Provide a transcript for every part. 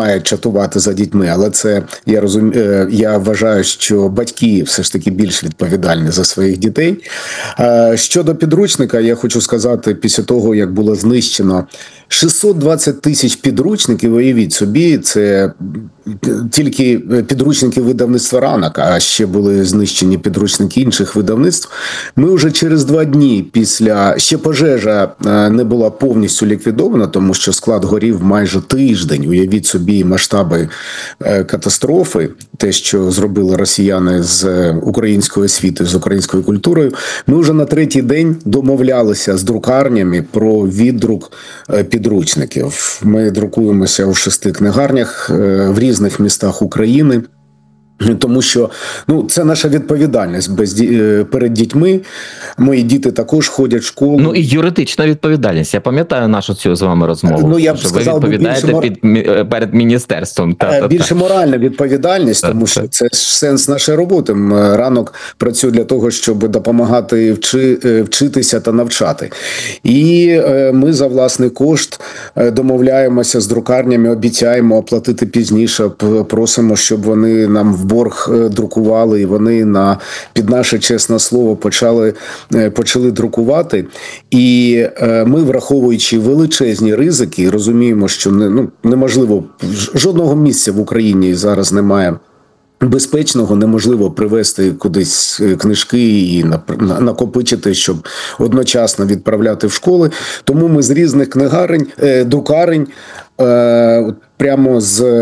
має чатувати за дітьми, але це я вважаю, що батьки все ж таки більш відповідальні за своїх дітей. Щодо підручника, я хочу сказати, після того, як було знищено 620 тисяч підручників, уявіть собі, це тільки підручники видавництва «Ранок», а ще були знищені підручники інших видавництв. Ми вже через 2 дні після, ще пожежа не була повністю ліквідована, тому що склад горів майже тиждень. Уявіть собі масштаби катастрофи, те, що зробили росіяни з українською освітою, з українською культурою. Ми вже на 3-й день домовлялися з друкарнями про віддрук підручників. Ми друкуємося у 6 книгарнях в різних містах України. Тому що це наша відповідальність перед дітьми. Мої діти також ходять в школу. І юридична відповідальність. Я пам'ятаю нашу цю з вами розмову. Я б сказав, ви відповідаєте перед міністерством. Більше моральна відповідальність, тому що це сенс нашої роботи. Ранок працює для того, щоб допомагати вчитися та навчати. І ми за власний кошт домовляємося з друкарнями, обіцяємо оплатити пізніше, просимо, щоб вони нам в борг друкували, і вони під наше чесне слово почали друкувати. І ми, враховуючи величезні ризики, розуміємо, що неможливо, жодного місця в Україні зараз немає безпечного, неможливо привезти кудись книжки і накопичити, щоб одночасно відправляти в школи. Тому ми з різних друкарень, прямо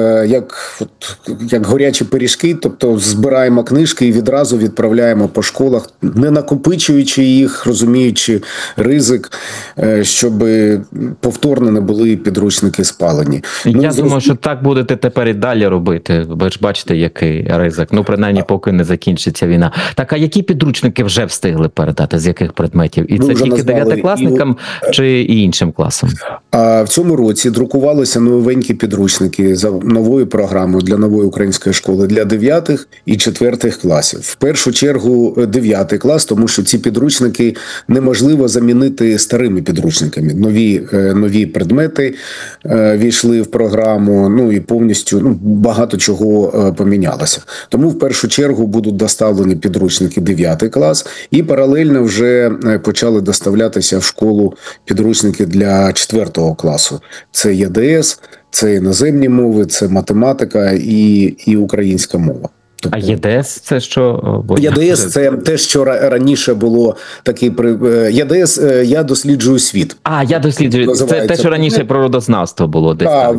як горячі пиріжки, тобто збираємо книжки і відразу відправляємо по школах, не накопичуючи їх, розуміючи ризик, щоб повторно не були підручники спалені. Я думаю, що так будете тепер і далі робити. Ви ж бачите, який ризик. Принаймні, поки не закінчиться війна. Так, а які підручники вже встигли передати? З яких предметів? І це тільки 9-класникам чи і іншим класам? В цьому році друкувалися новенькі підручники за новою програмою для нової української школи для 9 і 4 класів. В першу чергу 9 клас, тому що ці підручники неможливо замінити старими підручниками. Нові предмети війшли в програму, і повністю багато чого помінялося. Тому в першу чергу будуть доставлені підручники 9 клас і паралельно вже почали доставлятися в школу підручники для 4 класу. Це ЄДС, це іноземні мови, це математика і українська мова. А ЄДС – це що? ЄДС – це те, що раніше було такий... ЄДС – я досліджую світ. Я досліджую. Це те, що раніше природознавство було десь так?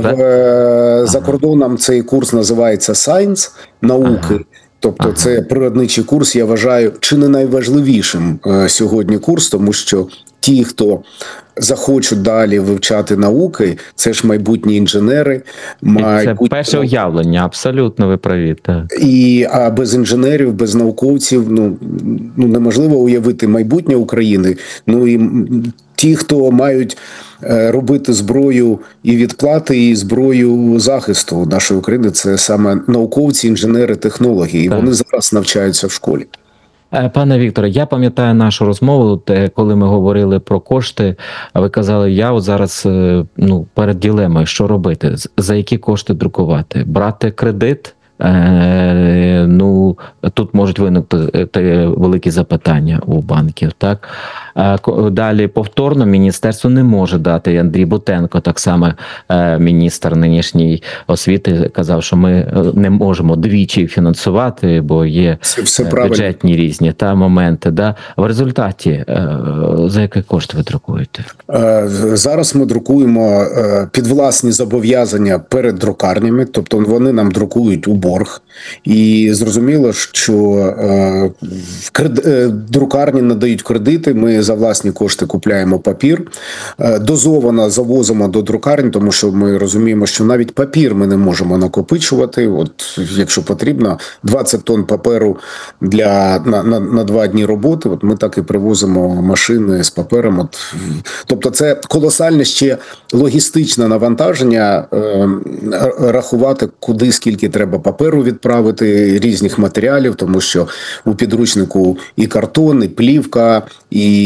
За кордоном цей курс називається Science, науки. Тобто це природничий курс, я вважаю, чи не найважливішим сьогодні курс, тому що ті, хто захочуть далі вивчати науки, це ж майбутні інженери. Це перше уявлення, абсолютно ви праві. Так. А без інженерів, без науковців, неможливо уявити майбутнє України. І ті, хто мають робити зброю і відплати, і зброю захисту нашої України, це саме науковці, інженери, технологи. І вони зараз навчаються в школі. Пане Вікторе, я пам'ятаю нашу розмову, коли ми говорили про кошти, а ви казали, я зараз перед дилемою, що робити, за які кошти друкувати, брати кредит? Тут можуть виникнути великі запитання у банків, так? Далі повторно міністерство не може дати. Андрій Бутенко, так само міністр нинішньої освіти, казав, що ми не можемо двічі фінансувати, бо є бюджетні різні моменти. Да? В результаті за який кошт ви друкуєте? Зараз ми друкуємо під власні зобов'язання перед друкарнями, тобто вони нам друкують у борг. І зрозуміло, що друкарні надають кредити, ми за власні кошти купляємо папір, дозовано завозимо до друкарень, тому що ми розуміємо, що навіть папір ми не можемо накопичувати. От, якщо потрібно, 20 тонн паперу на 2 дні роботи, от ми так і привозимо машини з папером. Тобто це колосальне ще логістичне навантаження, рахувати, куди, скільки треба паперу відправити, різних матеріалів, тому що у підручнику і картон, і плівка, і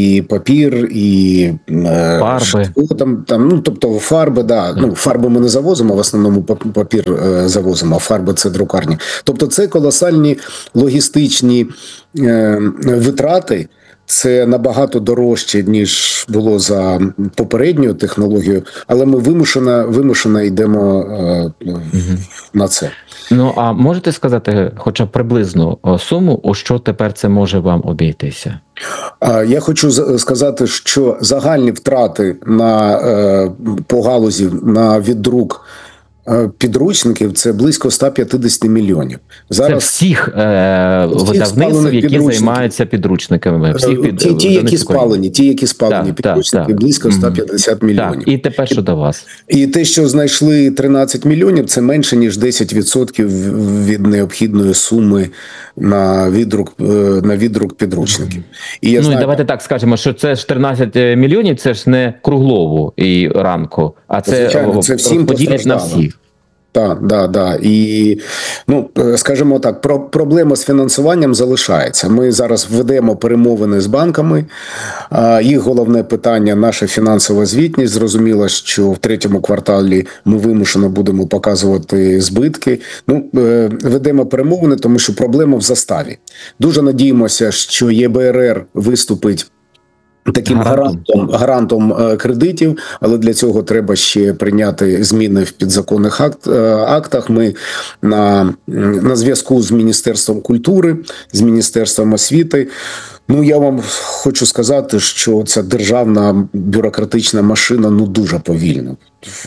і папір, і Фарби. ну, тобто фарби, да. Ну, фарби ми не завозимо, в основному папір завозимо, а фарби – це друкарні. Тобто це колосальні логістичні витрати. Це набагато дорожче, ніж було за попередньою технологією, але ми вимушено йдемо на це. Ну, а можете сказати хоча б приблизну суму, у що тепер це може вам обійтися? Я хочу сказати, що загальні втрати по галузі на віддрук підручників – це близько 150 мільйонів. Зараз це всіх видавництв, які займаються підручниками. Ті, які спалені підручники, близько 150 мільйонів. Так. І тепер що до вас? І те, що знайшли 13 мільйонів, це менше, ніж 10% від необхідної суми на віддрук підручників. І давайте так скажемо, що це ж 13 мільйонів, це ж не круглову і ранку, а це розподілять на всіх. Так. І, скажімо так, проблема з фінансуванням залишається. Ми зараз ведемо перемовини з банками. Їх головне питання – наша фінансова звітність. Зрозуміло, що в третьому кварталі ми вимушено будемо показувати збитки. Ведемо перемовини, тому що проблема в заставі. Дуже надіємося, що ЄБРР виступить таким гарантом кредитів, але для цього треба ще прийняти зміни в підзаконних актах. Ми на зв'язку з Міністерством культури, з Міністерством освіти. Я вам хочу сказати, що ця державна бюрократична машина дуже повільна.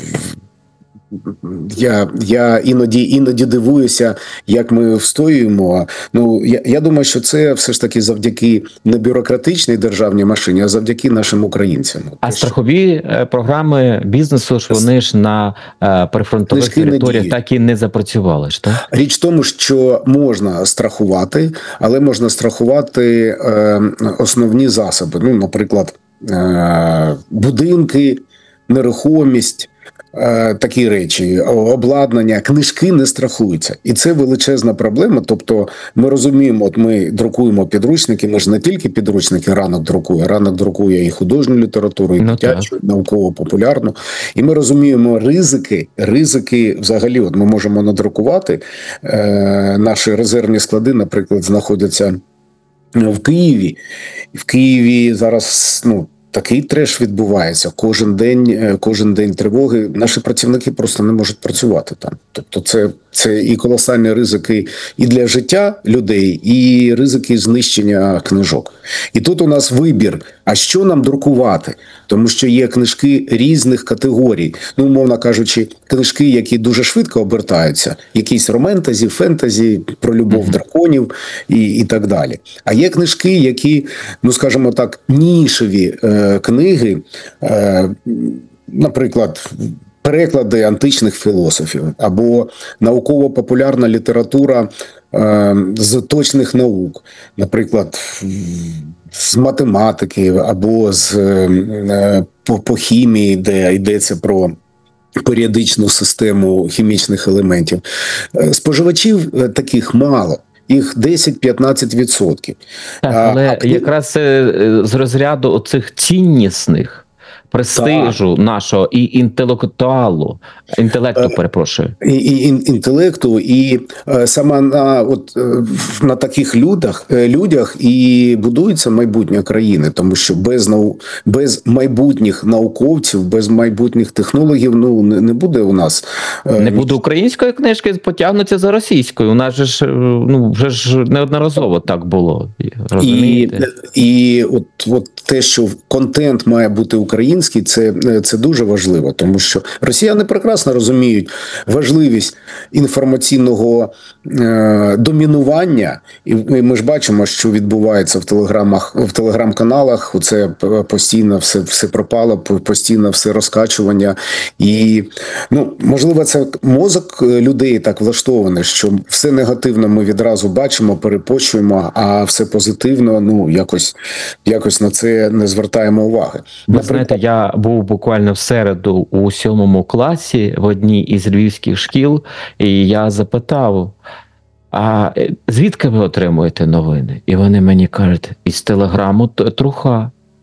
Я іноді дивуюся, як ми встоюємо. Я думаю, що це все ж таки завдяки не бюрократичній державній машині, а завдяки нашим українцям. А страхові програми бізнесу ж вони ж на прифронтових територіях так і не запрацювали ж, так? Річ в тому, що можна страхувати, але можна страхувати основні засоби. Наприклад, будинки, нерухомість, такі речі, обладнання, книжки не страхуються. І це величезна проблема. Тобто ми розуміємо, ми друкуємо підручники, ми ж не тільки підручники ранок друкує і художню літературу, і дитячу, і науково-популярну. І ми розуміємо ризики взагалі. Ми можемо надрукувати, наші резервні склади, наприклад, знаходяться в Києві. В Києві зараз, такий треш відбувається. Кожен день тривоги. Наші працівники просто не можуть працювати там. Тобто це і колосальні ризики і для життя людей, і ризики знищення книжок. І тут у нас вибір, а що нам друкувати? Тому що є книжки різних категорій. Умовно кажучи, книжки, які дуже швидко обертаються. Якісь романтазі, фентезі, про любов драконів і так далі. А є книжки, які, скажімо так, нішеві книги, наприклад, переклади античних філософів або науково-популярна література з точних наук, наприклад, з математики або по хімії, де йдеться про періодичну систему хімічних елементів. Споживачів таких мало. Їх 10-15%. Але якраз з розряду оцих ціннісних, престижу нашого і інтелекту, перепрошую. І інтелекту, і саме на таких людях і будується майбутнє країни, тому що без майбутніх науковців, без майбутніх технологів, не буде у нас. Не буде української книжки, потягнуться за російською. У нас же ж, вже ж неодноразово так було. Розумієте? І от те, що контент має бути український, це дуже важливо, тому що росіяни прекрасно розуміють важливість інформаційного домінування, і ми ж бачимо, що відбувається в телеграм-каналах, це постійно все пропало, постійно все розкачування, і можливо це мозок людей так влаштований, що все негативно ми відразу бачимо, перепощуємо, а все позитивно, якось на це не звертаємо уваги. Ви знаєте, я був буквально в середу у 7 класі в одній із львівських шкіл, і я запитав, а звідки ви отримуєте новини? І вони мені кажуть, із телеграму Труха.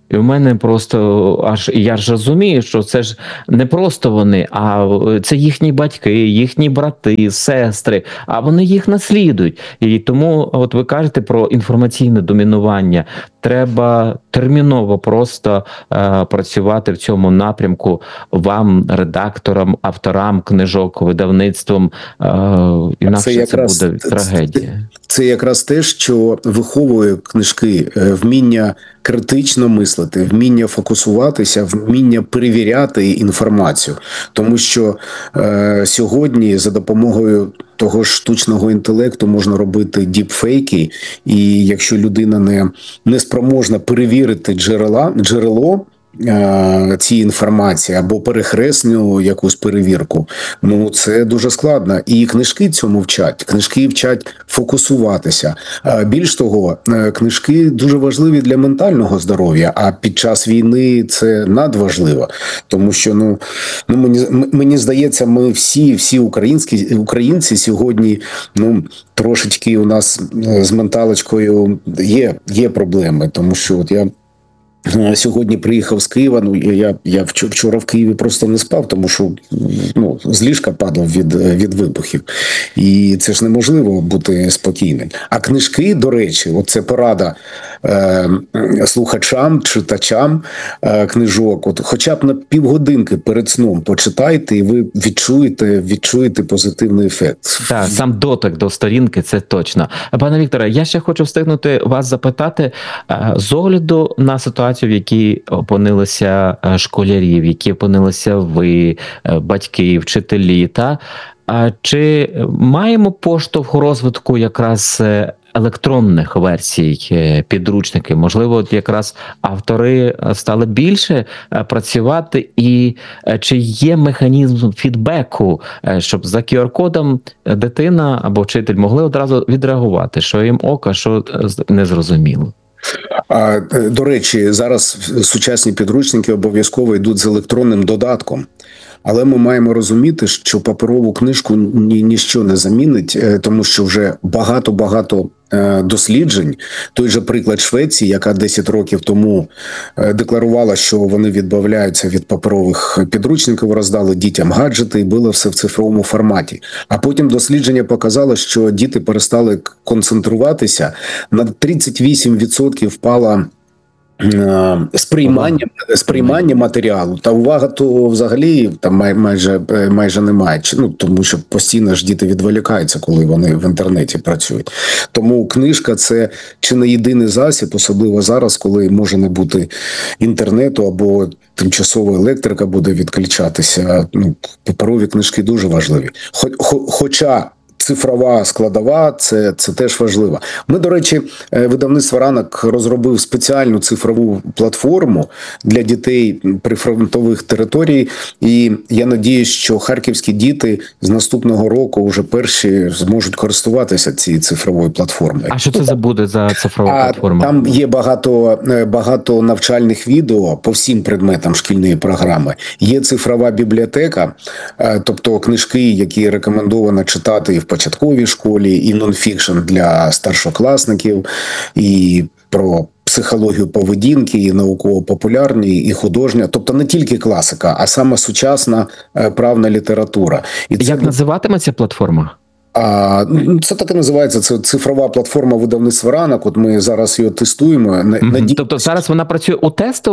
І в мене просто я ж розумію, що це ж не просто вони, а це їхні батьки, їхні брати, сестри, а вони їх наслідують. І тому, от ви кажете про інформаційне домінування. Треба терміново просто працювати в цьому напрямку вам, редакторам, авторам книжок, видавництвом. Інакше це буде трагедія. Це якраз те, що виховує книжки, вміння критично мислити, вміння фокусуватися, вміння перевіряти інформацію. Тому що сьогодні за допомогою того ж штучного інтелекту можна робити діпфейки, і якщо людина не спроможна перевірити джерело цієї інформації або перехресню якусь перевірку, ну це дуже складно. І книжки цьому вчать. Книжки вчать фокусуватися. Більш того, книжки дуже важливі для ментального здоров'я, а під час війни це надважливо. Тому що мені здається, ми всі українці сьогодні трошечки у нас з менталочкою є проблеми, тому що от я сьогодні приїхав з Києва. Я вчора в Києві просто не спав, тому що з ліжка падав від вибухів. І це ж неможливо бути спокійним. А книжки, до речі, це порада слухачам, читачам книжок. От хоча б на півгодинки перед сном почитайте, і ви відчуєте позитивний ефект. Так, сам дотик до сторінки, це точно. Пане Вікторе, я ще хочу встигнути вас запитати з огляду на ситуацію, в якій опинилися школярі, в якій опинилися ви, батьки, вчителі, чи маємо поштовх розвитку якраз електронних версій підручників? Можливо, якраз автори стали більше працювати, і чи є механізм фідбеку, щоб за QR-кодом дитина або вчитель могли одразу відреагувати, що їм око, що не зрозуміло? До речі, зараз сучасні підручники обов'язково йдуть з електронним додатком. Але ми маємо розуміти, що паперову книжку ніщо не замінить, тому що вже багато досліджень. Той же приклад Швеції, яка 10 років тому декларувала, що вони відмовляються від паперових підручників, роздали дітям гаджети і було все в цифровому форматі. А потім дослідження показало, що діти перестали концентруватися, на 38% впала сприймання матеріалу, та увага то взагалі там майже немає, тому що постійно ж діти відволікаються, коли вони в інтернеті працюють. Тому книжка – це чи не єдиний засіб, особливо зараз, коли може не бути інтернету або тимчасово електрика буде відключатися. Паперові книжки дуже важливі. Хоча цифрова складова – це теж важливо. Ми, до речі, видавництво «Ранок» розробив спеціальну цифрову платформу для дітей прифронтових територій. І я надіюсь, що харківські діти з наступного року вже перші зможуть користуватися цією цифровою платформою. А що це буде за цифрова платформа? Там є багато навчальних відео по всім предметам шкільної програми. Є цифрова бібліотека, тобто книжки, які рекомендовано читати і в початковій школі, і нонфікшн для старшокласників, і про психологію поведінки, і науково-популярні, і художня. Тобто не тільки класика, а саме сучасна правна література. І як називатиметься платформа? Це так і називається. Це цифрова платформа видавництва «Ранок». От ми зараз її тестуємо. Тобто зараз вона працює у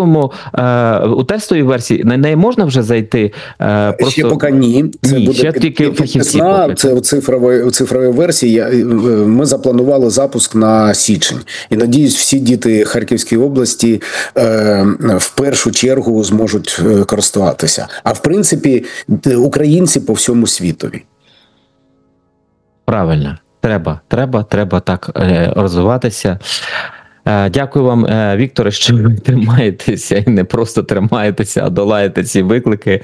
тестовій версії? На неї можна вже зайти? Ще поки ні. Це буде ще тільки фахівці. Це у цифровій версії. Ми запланували запуск на січень. І, надіюсь, всі діти Харківської області в першу чергу зможуть користуватися. А в принципі, українці по всьому світові. Правильно, треба так розвиватися. Дякую вам, Вікторе, що ви тримаєтеся і не просто тримаєтеся, а долаєте ці виклики.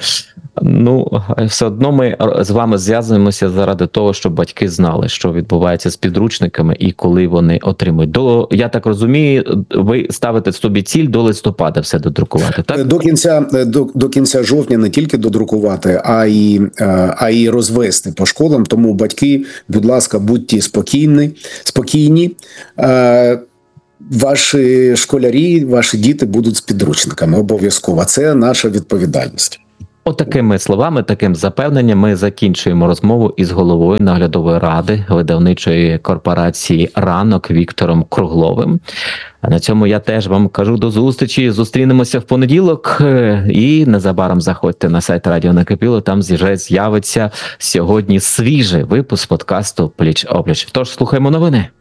Все одно ми з вами зв'язуємося заради того, щоб батьки знали, що відбувається з підручниками і коли вони отримують. Я так розумію, ви ставите собі ціль до листопада все додрукувати, так? До кінця жовтня не тільки додрукувати, а й розвести по школам. Тому батьки, будь ласка, будьте спокійні. ваші школярі, ваші діти будуть з підручниками обов'язково. Це наша відповідальність. Отакими словами, таким запевненням ми закінчуємо розмову із головою наглядової ради видавничої корпорації «Ранок» Віктором Кругловим. А на цьому я теж вам кажу до зустрічі. Зустрінемося в понеділок і незабаром заходьте на сайт Радіо Накипіло. Там з'явиться сьогодні свіжий випуск подкасту «Пліч-опліч». Тож слухаємо новини.